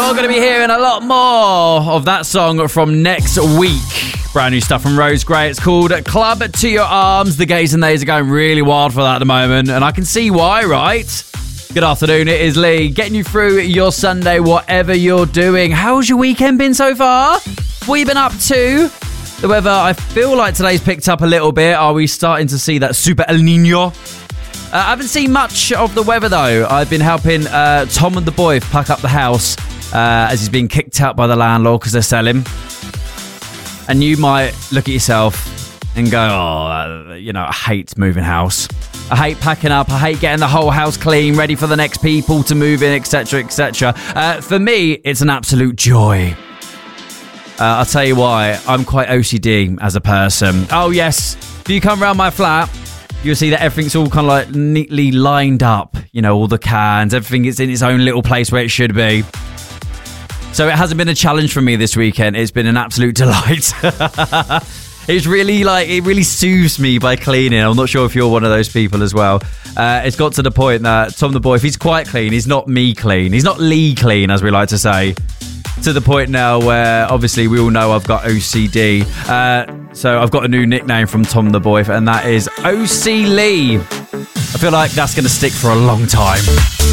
You're going to be hearing a lot more of that song from next week. Brand new stuff from Rose Gray. It's called Club to Your Arms. The gays and theys are going really wild for that at the moment, and I can see why, right? Good afternoon, it is Lee, getting you through your Sunday, whatever you're doing. How's your weekend been so far? What have you been up to? The weather, I feel like today's picked up a little bit. Are we starting to see that super El Nino? I haven't seen much of the weather though. I've been helping Tom and the boy pack up the house as he's been kicked out by the landlord because they're selling. And you might look at yourself and go, I hate moving house. I hate packing up. I hate getting the whole house clean, ready for the next people to move in, etc., etc. For me, it's an absolute joy. I'll tell you why. I'm quite OCD as a person. Oh, yes. If you come around my flat, you'll see that everything's all kind of like neatly lined up. You know, all the cans, everything is in its own little place where it should be. So it hasn't been a challenge for me this weekend. It's been an absolute delight. It really soothes me by cleaning. I'm not sure if you're one of those people as well. It's got to the point that Tom the boy, if he's quite clean, he's not me clean. He's not Lee clean, as we like to say. To the point now where, obviously, we all know I've got OCD. So I've got a new nickname from Tom the boy, and that is OC Lee. I feel like that's going to stick for a long time.